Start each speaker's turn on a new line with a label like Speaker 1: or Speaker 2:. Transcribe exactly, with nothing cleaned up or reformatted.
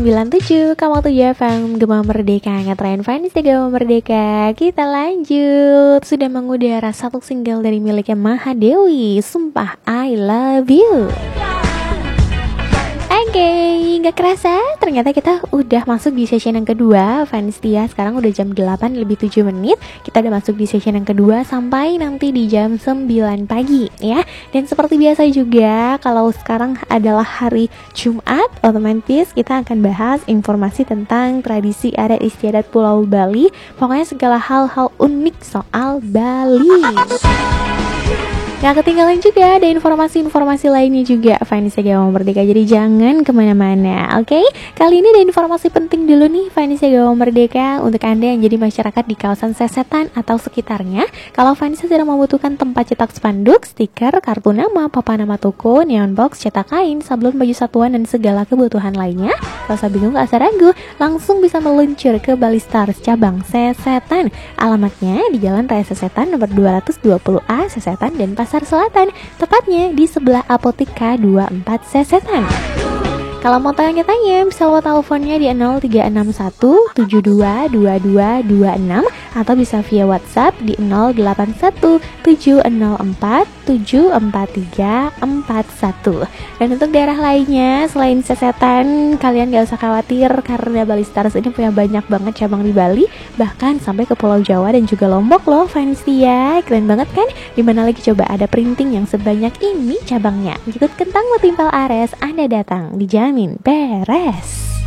Speaker 1: sembilan tujuh Kamu tujuh F M Gema Merdeka, ngetren fans di Gema Merdeka. Kita lanjut. Sudah mengudara satu single dari miliknya Mahadewi, Sumpah I Love You. Oke, okay, gak kerasa ternyata kita udah masuk di session yang kedua fans dia. Sekarang udah jam delapan lebih tujuh menit. Kita udah masuk di session yang kedua sampai nanti di jam sembilan pagi ya. Dan seperti biasa juga, kalau sekarang adalah hari Jumat, otomatis kita akan bahas informasi tentang tradisi adat istiadat Pulau Bali. Pokoknya segala hal-hal unik soal Bali. Gak ketinggalan juga ada informasi-informasi lainnya juga fans Gema Merdeka, jadi jangan kemana-mana. Oke, okay? Kali ini ada informasi penting dulu nih fans Gema Merdeka untuk Anda yang jadi masyarakat di kawasan Sesetan atau sekitarnya. Kalau fans sedang membutuhkan tempat cetak spanduk, stiker, kartu nama, papan nama toko, neon box, cetak kain, sablon baju satuan, dan segala kebutuhan lainnya, gak usah bingung, gak usah ragu, langsung bisa meluncur ke Bali Stars cabang Sesetan. Alamatnya di Jalan Raya Sesetan nomor dua ratus dua puluh A Sesetan dan Pasar Selatan, tepatnya di sebelah apotek K dua puluh empat Sesetan. Kalau mau tanya-tanya, bisa lo teleponnya di nol tiga enam satu tujuh dua dua dua dua enam atau bisa via WhatsApp di nol delapan satu tujuh nol empat tujuh empat tiga empat satu. Dan untuk daerah lainnya selain Sesetan, kalian gak usah khawatir karena Bali Stars ini punya banyak banget cabang di Bali, bahkan sampai ke Pulau Jawa dan juga Lombok loh fans dia. Keren banget kan? Dimana lagi coba ada printing yang sebanyak ini cabangnya. Jika kentang mau timpal ares, Anda datang, dijamin beres.